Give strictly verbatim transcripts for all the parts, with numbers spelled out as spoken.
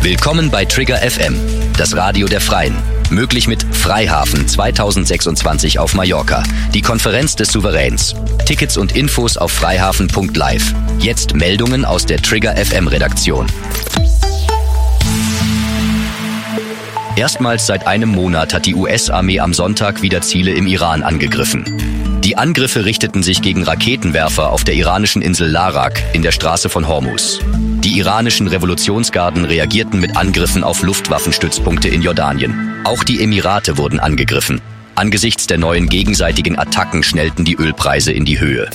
Willkommen bei Trigger F M, das Radio der Freien. Möglich mit Freihafen zweitausendsechsundzwanzig auf Mallorca, die Konferenz des Souveräns. Tickets und Infos auf freihafen punkt live. Jetzt Meldungen aus der Trigger F M-Redaktion. Erstmals seit einem Monat hat die U S-Armee am Sonntag wieder Ziele im Iran angegriffen. Die Angriffe richteten sich gegen Raketenwerfer auf der iranischen Insel Larak in der Straße von Hormuz. Die iranischen Revolutionsgarden reagierten mit Angriffen auf Luftwaffenstützpunkte in Jordanien. Auch die Emirate wurden angegriffen. Angesichts der neuen gegenseitigen Attacken schnellten die Ölpreise in die Höhe.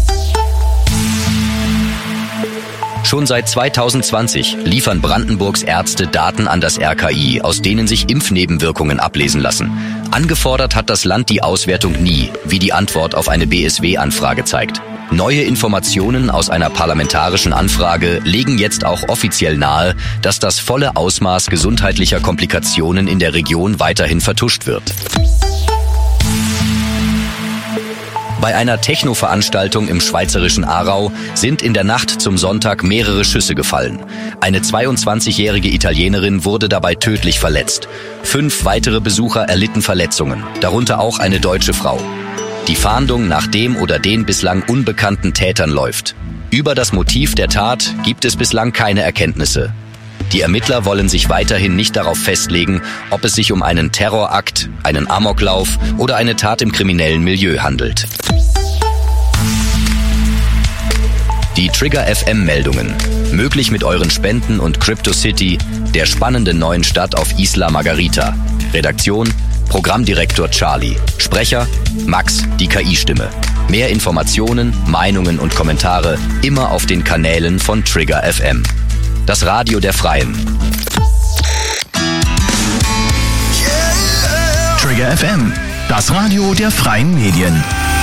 Schon seit zweitausendzwanzig liefern Brandenburgs Ärzte Daten an das R K I, aus denen sich Impfnebenwirkungen ablesen lassen. Angefordert hat das Land die Auswertung nie, wie die Antwort auf eine B S W-Anfrage zeigt. Neue Informationen aus einer parlamentarischen Anfrage legen jetzt auch offiziell nahe, dass das volle Ausmaß gesundheitlicher Komplikationen in der Region weiterhin vertuscht wird. Bei einer Techno-Veranstaltung im schweizerischen Aarau sind in der Nacht zum Sonntag mehrere Schüsse gefallen. Eine zweiundzwanzigjährige Italienerin wurde dabei tödlich verletzt. Fünf weitere Besucher erlitten Verletzungen, darunter auch eine deutsche Frau. Die Fahndung nach dem oder den bislang unbekannten Tätern läuft. Über das Motiv der Tat gibt es bislang keine Erkenntnisse. Die Ermittler wollen sich weiterhin nicht darauf festlegen, ob es sich um einen Terrorakt, einen Amoklauf oder eine Tat im kriminellen Milieu handelt. Die Trigger F M-Meldungen. Möglich mit euren Spenden und CryptoCity, der spannenden neuen Stadt auf Isla Margarita. Redaktion: Programmdirektor Charlie. Sprecher: Max, die K I-Stimme. Mehr Informationen, Meinungen und Kommentare immer auf den Kanälen von Trigger F M. Das Radio der Freien. Trigger F M, das Radio der Freien Medien.